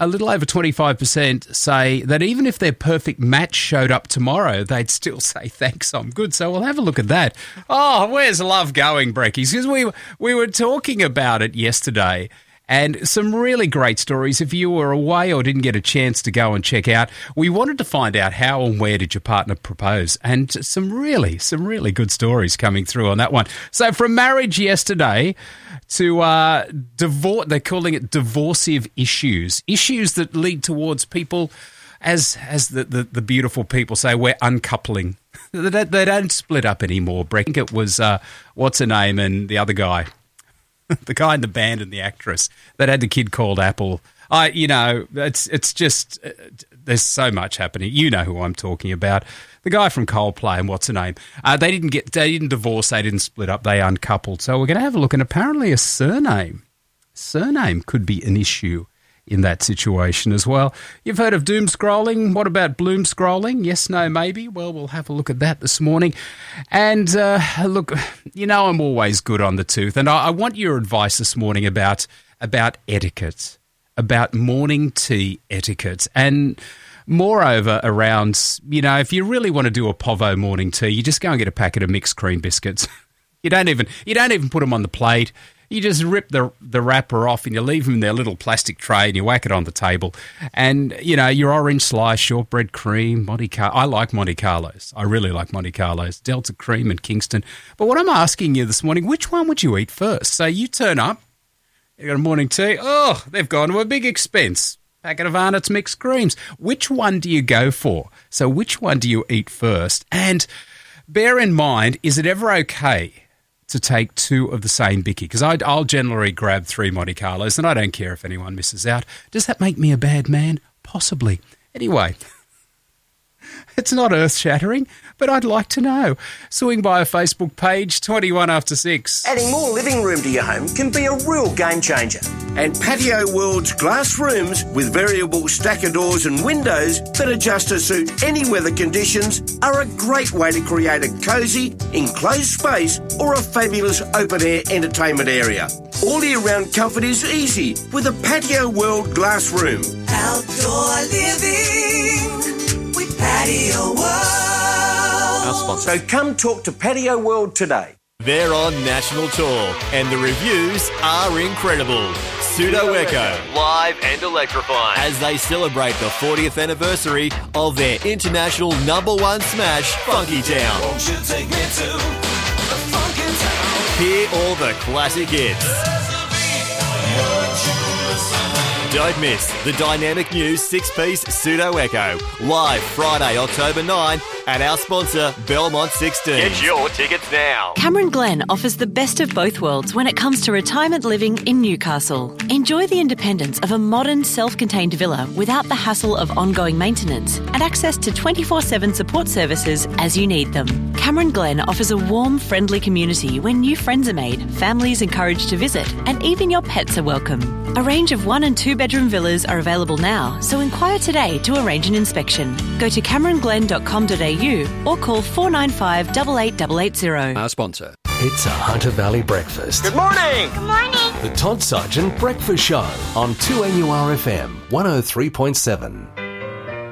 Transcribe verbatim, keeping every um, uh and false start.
a little over twenty-five percent say that even if their perfect match showed up tomorrow, they'd still say, thanks, I'm good. So we'll have a look at that. Oh, where's love going, Brekkies? Because we, we were talking about it yesterday. And some really great stories. If you were away or didn't get a chance to go and check out, we wanted to find out how and where did your partner propose. And some really, some really good stories coming through on that one. So from marriage yesterday to uh, divorce, they're calling it divorcive issues. Issues that lead towards people, as as the, the, the beautiful people say, we're uncoupling. they, don't, they don't split up anymore, Breck. I think it was, uh, what's her name, and the other guy. The guy in the band and the actress that had the kid called Apple. I, you know, it's it's just, uh, there's so much happening. You know who I'm talking about. The guy from Coldplay and what's her name. Uh, they didn't get, they didn't divorce, they didn't split up, they uncoupled. So we're going to have a look, and apparently a surname, surname could be an issue in that situation as well. You've heard of doom scrolling. What about bloom scrolling? Yes, no, maybe. Well, we'll have a look at that this morning. And uh, look, you know I'm always good on the tooth, and I, I want your advice this morning about about etiquette, about morning tea etiquette, and moreover around, you know, if you really want to do a povo morning tea, you just go and get a packet of mixed cream biscuits. You don't even you don't even put them on the plate. You just rip the the wrapper off and you leave them in their little plastic tray and you whack it on the table. And, you know, your orange slice, shortbread cream, Monte Carlo. I like Monte Carlos. I really like Monte Carlos. Delta cream and Kingston. But what I'm asking you this morning, which one would you eat first? So you turn up, you got a morning tea. Oh, they've gone to a big expense. Packet of Arnott's mixed creams. Which one do you go for? So which one do you eat first? And bear in mind, is it ever okay to take two of the same bicky? Because I'll generally grab three Monte Carlos and I don't care if anyone misses out. Does that make me a bad man? Possibly. Anyway, it's not earth-shattering, but I'd like to know. Swing by a Facebook page, twenty-one after six. Adding more living room to your home can be a real game changer. And Patio World's glass rooms with variable stacker doors and windows that adjust to suit any weather conditions are a great way to create a cosy, enclosed space or a fabulous open-air entertainment area. All year-round comfort is easy with a Patio World glass room. Outdoor living with Patio World. Our sponsor. So come talk to Patio World today. They're on national tour, and the reviews are incredible. Pseudo Echo, live and electrifying, as they celebrate the fortieth anniversary of their international number one smash, Funky Town. Won't you take me to the Funky Town? Hear all the classic hits. Don't miss the dynamic new six-piece Pseudo Echo, live Friday, October ninth at our sponsor, Belmont sixteen. Get your tickets now. Cameron Glen offers the best of both worlds when it comes to retirement living in Newcastle. Enjoy the independence of a modern, self-contained villa without the hassle of ongoing maintenance and access to twenty-four seven support services as you need them. Cameron Glen offers a warm, friendly community where new friends are made, families encouraged to visit, and even your pets are welcome. A range of one and two bedroom villas are available now, so inquire today to arrange an inspection. Go to cameron glen dot com dot a u or call four nine five, eight eight eight eight zero. Our sponsor. It's a Hunter Valley breakfast. Good morning. Good morning. The Todd Sargent Breakfast Show on two A U R F M one oh three point seven.